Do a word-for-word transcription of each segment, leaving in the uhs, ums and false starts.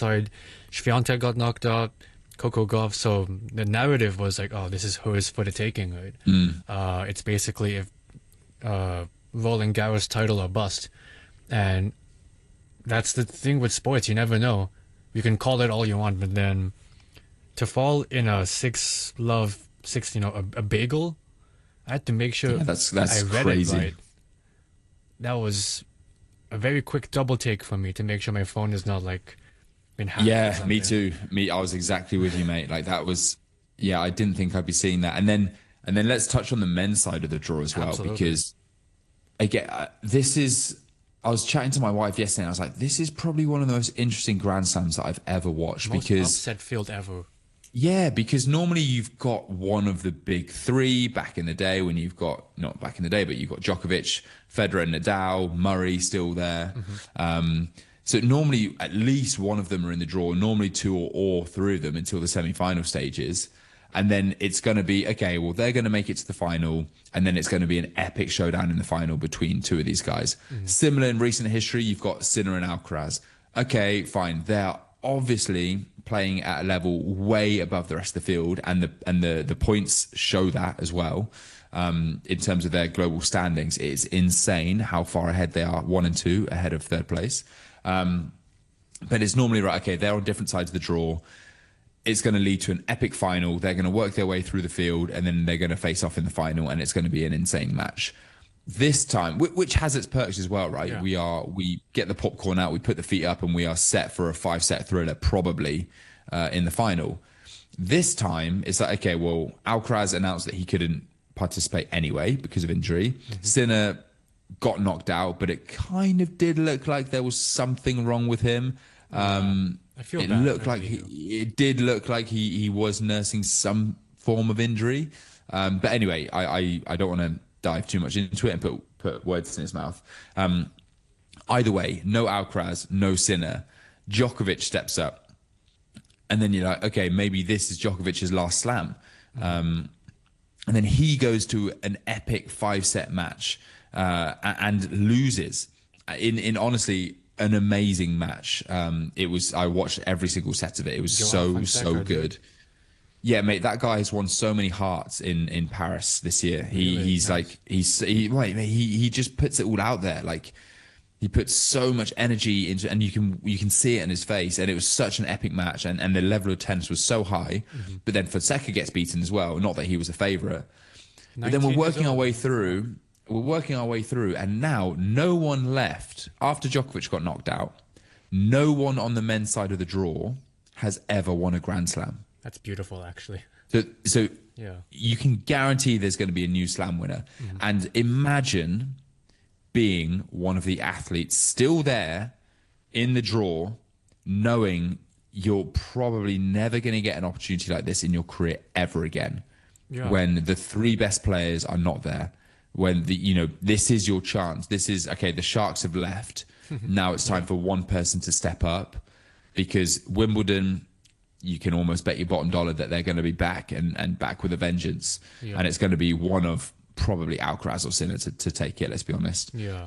side, Swiatek got knocked out, Coco Gauff. So the narrative was like, oh, this is hers for the taking, right? Mm. Uh, it's basically if uh, Roland Garros title or bust, and that's the thing with sports. You never know. You can call it all you want, but then to fall in a six love six, you know, a, a bagel, I had to make sure Yeah, that's that's I read crazy. it right. That was a very quick double take for me to make sure my phone is not like been hacked. or Yeah, me something. too. Me, I was exactly with you, mate. Like that was, yeah, I didn't think I'd be seeing that. And then, and then let's touch on the men's side of the draw as well, Absolutely. because again, uh, this is. I was chatting to my wife yesterday, and I was like, "This is probably one of the most interesting Grand Slams that I've ever watched." Most because upset field ever. yeah, because normally you've got one of the big three back in the day when you've got, not back in the day, but you've got Djokovic, Federer, Nadal, Murray still there. Um, so normally at least one of them are in the draw, normally two or, or three of them until the semi-final stages. And then it's going to be, okay, well, they're going to make it to the final. And then it's going to be an epic showdown in the final between two of these guys. Similar in recent history, you've got Sinner and Alcaraz. Okay, fine. They're obviously playing at a level way above the rest of the field. And the and the, the points show that as well. Um, in terms of their global standings, it's insane how far ahead they are, one and two ahead of third place. Um, but it's normally right, okay, they're on different sides of the draw. It's going to lead to an epic final. They're going to work their way through the field, and then they're going to face off in the final, and it's going to be an insane match. This time, which has its perks as well, right? Yeah. We are we get the popcorn out, we put the feet up, and we are set for a five-set thriller, probably uh, in the final. This time, it's like, okay, well, Alcaraz announced that he couldn't participate anyway because of injury. Mm-hmm. Sinner got knocked out, but it kind of did look like there was something wrong with him. Um, I feel it bad. looked I like really he, it did look like he, he was nursing some form of injury. Um, but anyway, I, I, I don't want to dive too much into it and put, put words in his mouth. Um, either way, no Alcaraz, no Sinner. Djokovic steps up. And then you're like, okay, maybe this is Djokovic's last slam. Um, and then he goes to an epic five-set match uh, and loses in, in honestly, an amazing match. Um, it was. I watched every single set of it. It was Joao so Fonseca, so dude. good. Yeah, mate, that guy has won so many hearts in, in Paris this year. He Really? he's Nice. like he's he wait, mate, he he just puts it all out there. Like he puts so much energy into, and you can you can see it in his face. And it was such an epic match, and, and the level of tennis was so high. Mm-hmm. But then Fonseca gets beaten as well. Not that he was a favourite. But then we're nineteen years working our old. way through. We're working our way through, and now no one left after Djokovic got knocked out. No one on the men's side of the draw has ever won a Grand Slam. That's beautiful, actually. So, so Yeah. you can guarantee there's going to be a new Slam winner. And imagine being one of the athletes still there in the draw, knowing you're probably never going to get an opportunity like this in your career ever again. Yeah. When the three best players are not there, when the you know this is your chance. This is okay. The Sharks have left. Now it's time for one person to step up, because Wimbledon, you can almost bet your bottom dollar that they're going to be back and, and back with a vengeance. Yeah. And it's going to be one of probably Alcaraz or Sinner to, to take it. Let's be honest. Yeah.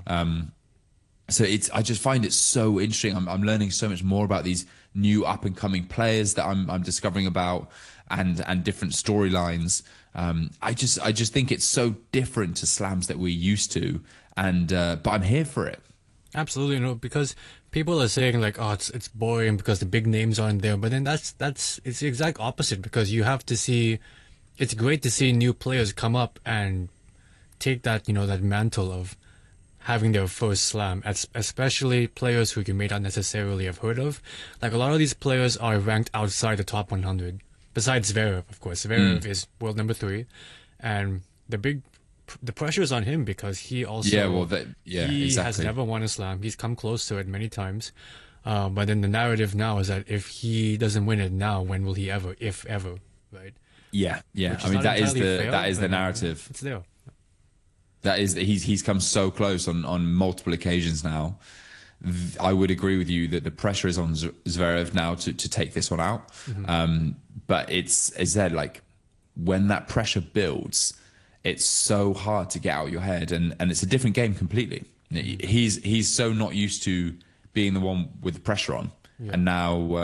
So it's I just find it so interesting. I'm I'm learning so much more about these new up and coming players that I'm I'm discovering about, and and different storylines. Um, I just I just think it's so different to slams that we're used to, and uh, but I'm here for it. Absolutely, no, because people are saying like, oh, it's it's boring because the big names aren't there. But then that's that's it's the exact opposite, because you have to see. It's great to see new players come up and take that, you know, that mantle of having their first slam, es- especially players who you may not necessarily have heard of. Like a lot of these players are ranked outside the top one hundred. Besides Zverev, of course. Zverev is world number three, and the big the pressure is on him because he also Yeah, well, that- yeah, he has exactly. never won a slam. He's come close to it many times. Uh, but then the narrative now is that if he doesn't win it now, when will he ever, if ever, right? Yeah, yeah. Which I mean, not that is the entirely fair, that is the but, uh, narrative. It's there. That is he's he's come so close on on multiple occasions now. Th- I would agree with you that the pressure is on Z- Zverev now to to take this one out. Um, but it's as said, like when that pressure builds, it's so hard to get out of your head, and and it's a different game completely. He's he's so not used to being the one with the pressure on, and now